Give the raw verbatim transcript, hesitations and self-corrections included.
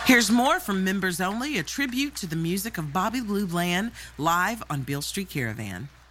Here's more from Members Only, a tribute to the music of Bobby Blue Bland, live on Beale Street Caravan.